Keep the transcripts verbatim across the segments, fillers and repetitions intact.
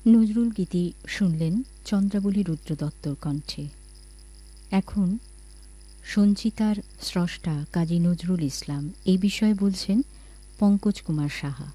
নজরুল গীতি শুনলেন চন্দ্রাবলী রুদ্র দত্তর কণ্ঠে। এখন সঞ্চিতার স্রষ্টা কাজী নজরুল ইসলাম এই বিষয়ে বলছেন পঙ্কজ কুমার সাহা।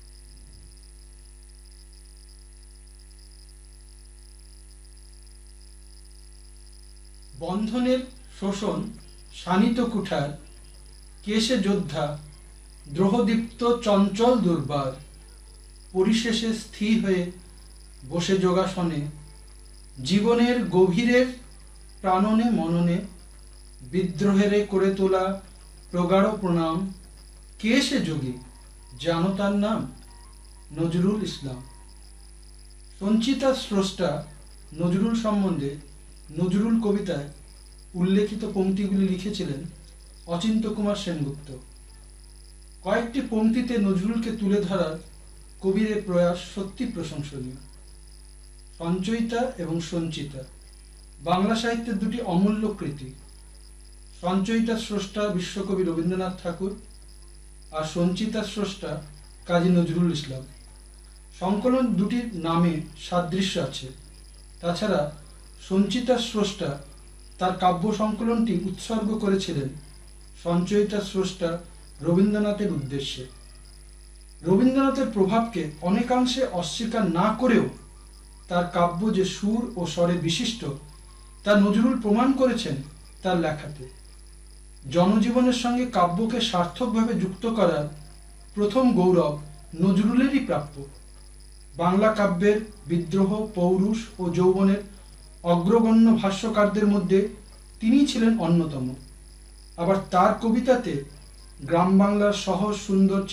বন্ধনের শোষণ শানিত কুঠার, কেশে যোদ্ধা দ্রোহদীপ্ত চঞ্চল দুর্বার, পরিশেষে স্থির হয়ে বসে যোগাসনে, জীবনের গভীরের প্রাণনে মননে বিদ্রোহেরে করে তোলা প্রগাঢ় প্রণাম। কে সে যোগী, জানো তার নাম? নজরুল ইসলাম। সঞ্চিতার স্রষ্টা নজরুল সম্বন্ধে নজরুল কবিতায় উল্লেখিত পংক্তিগুলি লিখেছিলেন অচিন্ত্য কুমার সেনগুপ্ত। কয়েকটি পংক্তিতে নজরুলকে তুলে ধরার কবির প্রয়াস সত্যি প্রশংসনীয়। সঞ্চয়িতা এবং সঞ্চিতা বাংলা সাহিত্যের দুটি অমূল্য কৃতি। সঞ্চয়িতার স্রষ্টা বিশ্বকবি রবীন্দ্রনাথ ঠাকুর আর সঞ্চিতার স্রষ্টা কাজী নজরুল ইসলাম। সংকলন দুটির নামে সাদৃশ্য আছে। তাছাড়া সঞ্চিতার স্রষ্টা তার কাব্য সংকলনটি উৎসর্গ করেছিলেন সঞ্চয়িতার স্রষ্টা রবীন্দ্রনাথের উদ্দেশ্যে। রবীন্দ্রনাথের প্রভাবকে অনেকাংশে অস্বীকার না করেও তার কাব্য যে সুর ও স্বরে বিশিষ্ট তা নজরুল প্রমাণ করেছেন তার লেখাতে। জনজীবনের সঙ্গে কাব্যকে সার্থকভাবে যুক্ত করার প্রথম গৌরব নজরুলেরই প্রাপ্য। বাংলা কাব্যের বিদ্রোহ, পৌরুষ ও যৌবনের অগ্রগণ্য ভাষ্যকারদের মধ্যে তিনি ছিলেন অন্যতম। আবার তার কবিতাতে গ্রাম বাংলার সহজ সুন্দর